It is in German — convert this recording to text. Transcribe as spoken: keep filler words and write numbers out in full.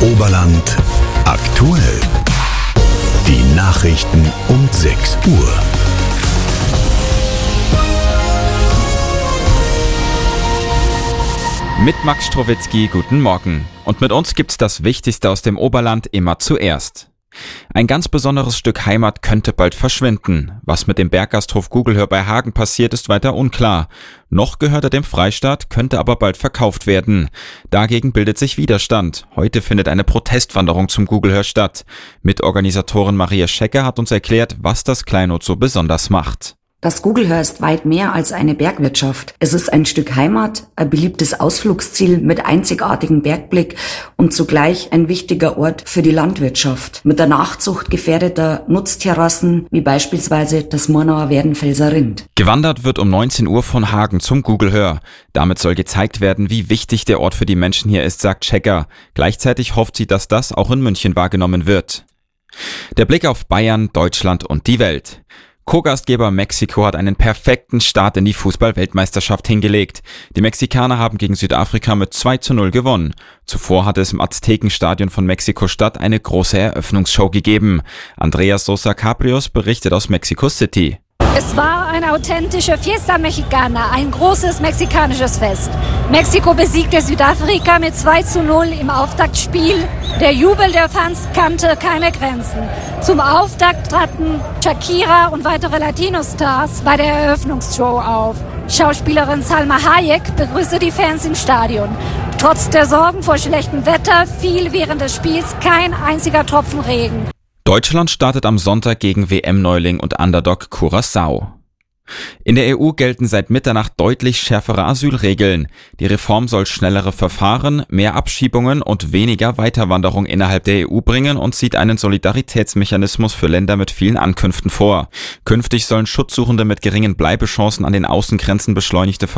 Oberland aktuell. Die Nachrichten um sechs Uhr. Mit Max Strowitzki, guten Morgen. Und mit uns gibt's das Wichtigste aus dem Oberland immer zuerst. Ein ganz besonderes Stück Heimat könnte bald verschwinden. Was mit dem Berggasthof Gugelhör bei Hagen passiert, ist weiter unklar. Noch gehört er dem Freistaat, könnte aber bald verkauft werden. Dagegen bildet sich Widerstand. Heute findet eine Protestwanderung zum Gugelhör statt. Mitorganisatorin Maria Schecker hat uns erklärt, was das Kleinod so besonders macht. Das Gugelhör ist weit mehr als eine Bergwirtschaft. Es ist ein Stück Heimat, ein beliebtes Ausflugsziel mit einzigartigem Bergblick und zugleich ein wichtiger Ort für die Landwirtschaft. Mit der Nachzucht gefährdeter Nutzterrassen, wie beispielsweise das Murnauer Werdenfelser Rind. Gewandert wird um neunzehn Uhr von Hagen zum Gugelhör. Damit soll gezeigt werden, wie wichtig der Ort für die Menschen hier ist, sagt Schecker. Gleichzeitig hofft sie, dass das auch in München wahrgenommen wird. Der Blick auf Bayern, Deutschland und die Welt. Co-Gastgeber Mexiko hat einen perfekten Start in die Fußball-Weltmeisterschaft hingelegt. Die Mexikaner haben gegen Südafrika mit zwei zu null gewonnen. Zuvor hatte es im Aztekenstadion von Mexiko-Stadt eine große Eröffnungsshow gegeben. Andreas Sosa Caprios berichtet aus Mexico City. Es war eine authentische Fiesta Mexicana, ein großes mexikanisches Fest. Mexiko besiegte Südafrika mit zwei zu null im Auftaktspiel. Der Jubel der Fans kannte keine Grenzen. Zum Auftakt traten Shakira und weitere Latino-Stars bei der Eröffnungsshow auf. Schauspielerin Salma Hayek begrüßte die Fans im Stadion. Trotz der Sorgen vor schlechtem Wetter fiel während des Spiels kein einziger Tropfen Regen. Deutschland startet am Sonntag gegen W M-Neuling und Underdog Curaçao. In der E U gelten seit Mitternacht deutlich schärfere Asylregeln. Die Reform soll schnellere Verfahren, mehr Abschiebungen und weniger Weiterwanderung innerhalb der E U bringen und sieht einen Solidaritätsmechanismus für Länder mit vielen Ankünften vor. Künftig sollen Schutzsuchende mit geringen Bleibechancen an den Außengrenzen beschleunigte